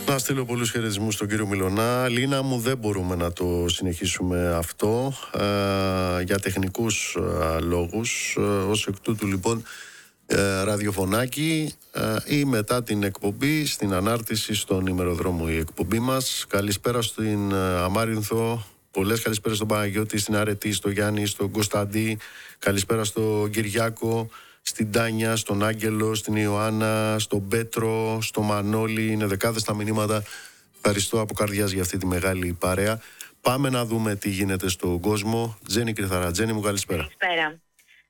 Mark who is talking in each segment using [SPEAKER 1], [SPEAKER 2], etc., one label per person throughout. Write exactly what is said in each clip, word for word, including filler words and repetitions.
[SPEAKER 1] Να στείλω πολλούς χαιρετισμούς στον κύριο Μιλωνά. Λίνα μου, δεν μπορούμε να το συνεχίσουμε αυτό ε, για τεχνικούς ε, λόγους. Ε, ως εκ τούτου λοιπόν ε, ραδιοφωνάκι ε, ή μετά την εκπομπή στην ανάρτηση στον ημεροδρόμο η εκπομπή μας. Καλησπέρα στην ε, Αμάρινθο. Πολλές καλησπέρα στον Παναγιώτη, στην Αρετή, στο Γιάννη, στον Κωνσταντή. Καλησπέρα στον Κυριάκο, στην Τάνια, στον Άγγελο, στην Ιωάννα, στον Πέτρο, στον Μανώλη. Είναι δεκάδες τα μηνύματα. Ευχαριστώ από καρδιάς για αυτή τη μεγάλη παρέα. Πάμε να δούμε τι γίνεται στον κόσμο. Τζέννη Κρυθαρά. Τζέννη μου, καλησπέρα.
[SPEAKER 2] Καλησπέρα.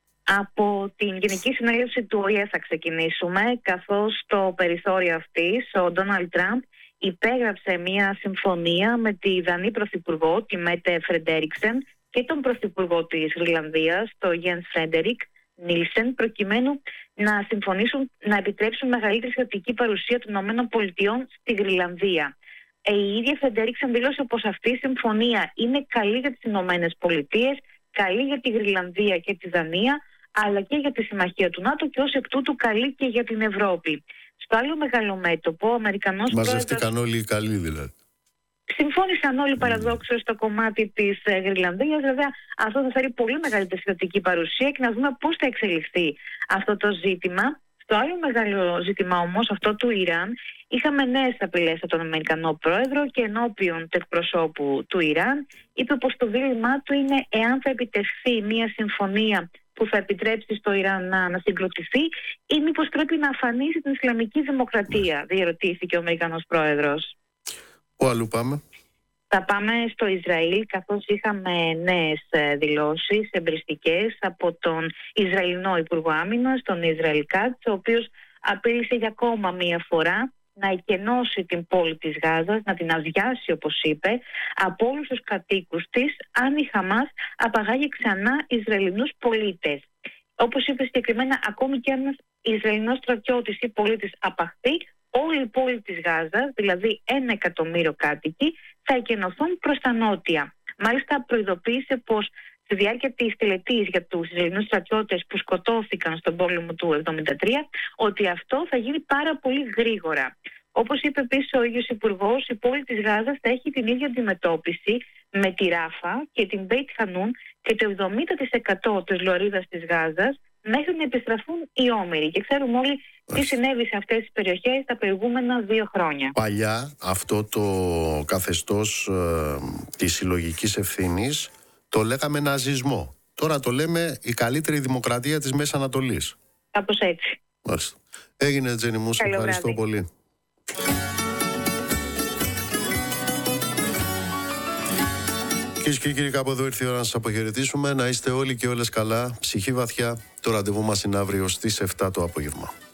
[SPEAKER 2] Από την Γενική Συνέλευση του Ο Η Ε θα ξεκινήσουμε, καθώς στο περιθώριο αυτής ο Ντόναλντ Τραμπ υπέγραψε μια συμφωνία με τη Δανή Πρωθυπουργό, τη Μέτε Φρεντέριξεν, και τον Πρωθυπουργό της Γρυλανδίας, τον Γιένς Φρέντερικ Νίλσεν, προκειμένου να συμφωνήσουν να επιτρέψουν μεγαλύτερη στρατηγική παρουσία των ΗΠΑ στη Γρυλανδία. Η ίδια Φρεντέριξεν δήλωσε πως αυτή η συμφωνία είναι καλή για τις ΗΠΑ, καλή για τη Γρυλανδία και τη Δανία, αλλά και για τη συμμαχία του ΝΑΤΟ και ως εκ τούτου καλή και για την Ευρώπη. Στο άλλο μεγάλο μέτωπο, ο Αμερικανός
[SPEAKER 1] Μαζεύτηκαν
[SPEAKER 2] πρόεδρος...
[SPEAKER 1] όλοι οι καλοί δηλαδή.
[SPEAKER 2] Συμφώνησαν όλοι παραδόξως στο κομμάτι της ε, Γρυλανδίας. Βέβαια, αυτό θα φέρει πολύ μεγαλύτερη στρατηγική παρουσία και να δούμε πώς θα εξελιχθεί αυτό το ζήτημα. Στο άλλο μεγάλο ζήτημα όμως, αυτό του Ιράν, είχαμε νέες απειλές από τον Αμερικανό πρόεδρο και ενώπιον του εκπροσώπου του Ιράν είπε πως το δίλημά του είναι εάν θα επιτευχθεί μια συμφωνία που θα επιτρέψει στο Ιράν να, να συγκροτηθεί ή μήπως πρέπει να αφανίσει την Ισλαμική Δημοκρατία, διερωτήθηκε ο Αμερικανός πρόεδρος.
[SPEAKER 1] Πού αλλού πάμε?
[SPEAKER 2] Θα πάμε στο Ισραήλ, καθώς είχαμε νέες δηλώσεις εμπριστικές από τον Ισραηλινό Υπουργό Άμυνας, τον Ισραήλ Κάτς, ο οποίος απείλησε για ακόμα μία φορά να εκενώσει την πόλη της Γάζας, να την αδειάσει όπως είπε, από όλους τους κατοίκους της, αν η Χαμάς απαγάγει ξανά Ισραηλινούς πολίτες. Όπως είπε συγκεκριμένα, ακόμη και ένας Ισραηλινός στρατιώτης ή πολίτης απαχθεί, όλη η πόλη της Γάζας, δηλαδή ένα εκατομμύριο κάτοικοι, θα εκενωθούν προς τα νότια. Μάλιστα προειδοποίησε πως στη διάρκεια της τελετής για τους Ισραηλινούς στρατιώτες που σκοτώθηκαν στον πόλεμο του εβδομήντα τρία, ότι αυτό θα γίνει πάρα πολύ γρήγορα. Όπως είπε επίσης ο ίδιος Υπουργός, η πόλη της Γάζας θα έχει την ίδια αντιμετώπιση με τη Ράφα και την Μπέιτ Χανούν και το εβδομήντα τοις εκατό της λωρίδας της Γάζας μέχρι να επιστραφούν οι Όμηροι. Και ξέρουμε όλοι τι συνέβη σε αυτές τις περιοχές τα προηγούμενα δύο χρόνια.
[SPEAKER 1] Παλιά αυτό το καθεστώς ε, της συλλογικής ευθύνης το λέγαμε ναζισμό. Τώρα το λέμε η καλύτερη δημοκρατία της Μέσης Ανατολής.
[SPEAKER 2] Κάπως έτσι.
[SPEAKER 1] Μάλιστα. Έγινε, Τζέννη μου, σε ευχαριστώ βράδυ. πολύ. Κυρίες και κύριοι, κάπου εδώ ήρθε η ώρα να σας αποχαιρετήσουμε. Να είστε όλοι και όλες καλά, ψυχή βαθιά. Το ραντεβού μας είναι αύριο στις εφτά το απόγευμα.